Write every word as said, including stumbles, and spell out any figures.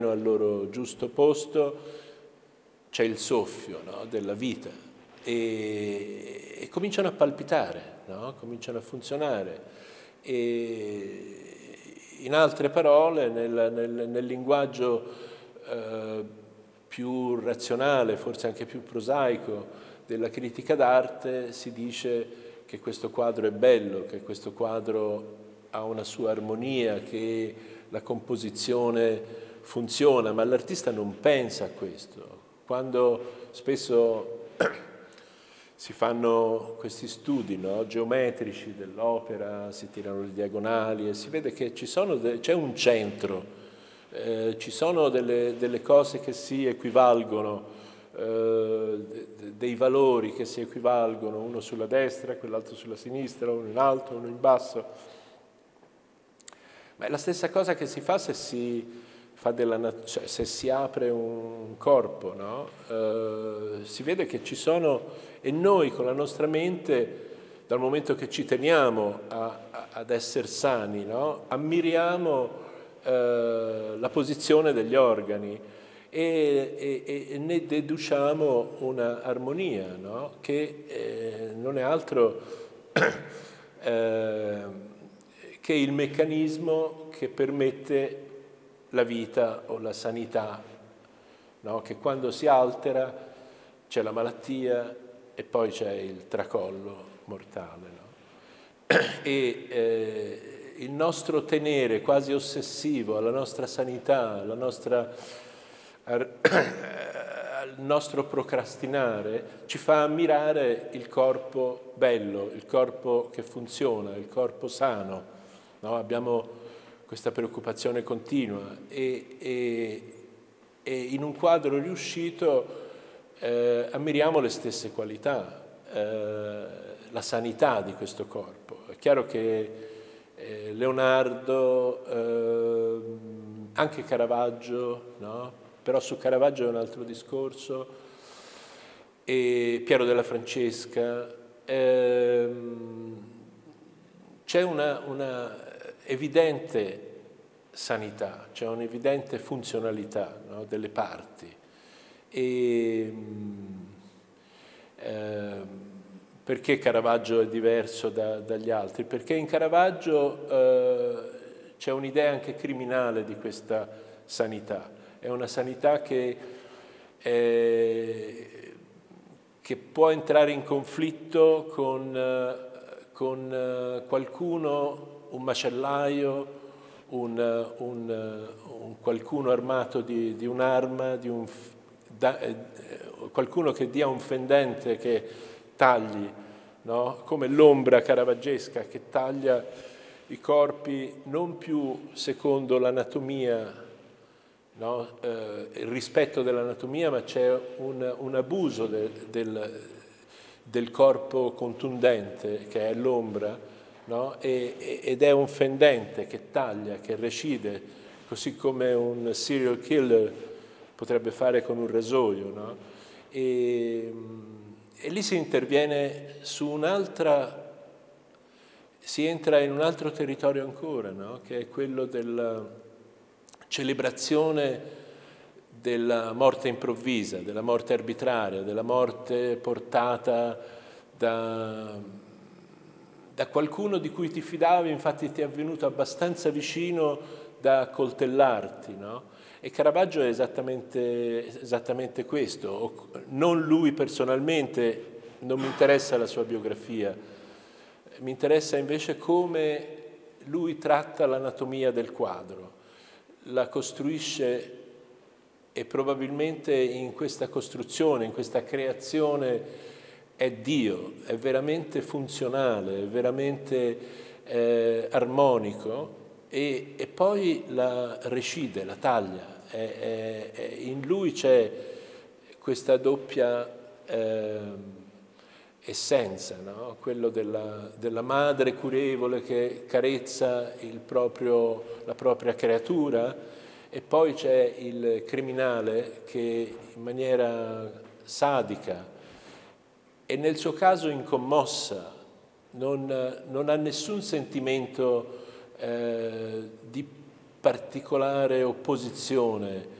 al loro giusto posto, c'è il soffio, no, della vita e, e cominciano a palpitare, no? Cominciano a funzionare. E in altre parole, nel, nel, nel linguaggio eh, più razionale, forse anche più prosaico della critica d'arte, si dice che questo quadro è bello, che questo quadro ha una sua armonia, che la composizione funziona, ma l'artista non pensa a questo. Quando spesso si fanno questi studi, no, geometrici dell'opera, si tirano le diagonali e si vede che ci sono de- c'è un centro, eh, ci sono delle, delle cose che si equivalgono, eh, de- dei valori che si equivalgono, uno sulla destra, quell'altro sulla sinistra, uno in alto, uno in basso. Ma è la stessa cosa che si fa se si, fa della, cioè, se si apre un corpo, no? Eh, si vede che ci sono, e noi con la nostra mente, dal momento che ci teniamo a, a, ad essere sani, no? Ammiriamo eh, la posizione degli organi e, e, e ne deduciamo una armonia, no? Che eh, non è altro eh, che il meccanismo che permette la vita o la sanità, no? Che quando si altera c'è la malattia e poi c'è il tracollo mortale, no? E eh, il nostro tenere quasi ossessivo alla nostra sanità, alla nostra, al nostro procrastinare, ci fa ammirare il corpo bello, il corpo che funziona, il corpo sano, no? Abbiamo questa preoccupazione continua e, e, e in un quadro riuscito eh, ammiriamo le stesse qualità, eh, la sanità di questo corpo. È chiaro che eh, Leonardo, eh, anche Caravaggio, no? Però su Caravaggio è un altro discorso, e Piero della Francesca, ehm, c'è una, una evidente sanità, c'è un'evidente funzionalità, no? Delle parti. E, eh, perché Caravaggio è diverso da, dagli altri? Perché in Caravaggio eh, c'è un'idea anche criminale di questa sanità. È una sanità che, eh, che può entrare in conflitto con, eh, con qualcuno, un macellaio, un, un, un qualcuno armato di, di un'arma, di un, da, eh, qualcuno che dia un fendente che tagli, no? Come l'ombra caravaggesca che taglia i corpi non più secondo l'anatomia, no? eh, il rispetto dell'anatomia, ma c'è un, un abuso del, del, del corpo contundente che è l'ombra, no? e, ed è un fendente che taglia, che recide, così come un serial killer potrebbe fare con un rasoio, no? E, e lì si interviene su un'altra, si entra in un altro territorio ancora, no? Che è quello della celebrazione della morte improvvisa, della morte arbitraria, della morte portata da, da qualcuno di cui ti fidavi, infatti ti è venuto abbastanza vicino da coltellarti, no? E Caravaggio è esattamente, esattamente questo, non lui personalmente, non mi interessa la sua biografia, mi interessa invece come lui tratta l'anatomia del quadro, la costruisce e probabilmente in questa costruzione, in questa creazione è Dio, è veramente funzionale, è veramente eh, armonico e, e poi la recide, la taglia. È, è, è, in lui c'è questa doppia eh, essenza, no? Quello della, della madre curevole che carezza il proprio, la propria creatura, e poi c'è il criminale che in maniera sadica e nel suo caso incommossa, non, non ha nessun sentimento eh, di particolare opposizione